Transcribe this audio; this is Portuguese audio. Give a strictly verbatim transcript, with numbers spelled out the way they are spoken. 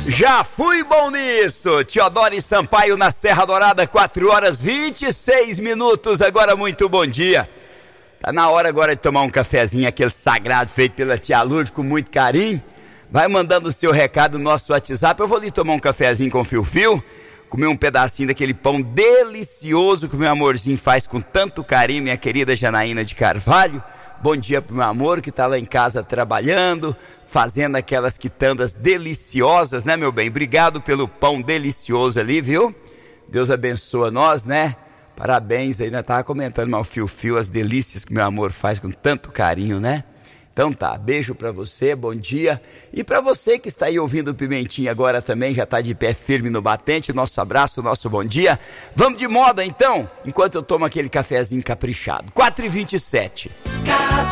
Já fui bom nisso. Teodoro Sampaio na Serra Dourada, quatro horas vinte e seis minutos. Agora muito bom dia. Tá na hora agora de tomar um cafezinho, aquele sagrado feito pela tia Lourdes com muito carinho. Vai mandando o seu recado no nosso WhatsApp. Eu vou ali tomar um cafezinho com fio-fio, comer um pedacinho daquele pão delicioso que o meu amorzinho faz com tanto carinho, minha querida Janaína de Carvalho. Bom dia pro meu amor que tá lá em casa trabalhando, fazendo aquelas quitandas deliciosas, né, meu bem? Obrigado pelo pão delicioso ali, viu? Deus abençoa nós, né? Parabéns aí, né? Tava comentando mal fio-fio as delícias que meu amor faz com tanto carinho, né? Então tá, beijo pra você, bom dia. E pra você que está aí ouvindo o Pimentinha agora também, já tá de pé firme no batente, nosso abraço, nosso bom dia. Vamos de moda então, enquanto eu tomo aquele cafezinho caprichado. quatro e vinte e sete.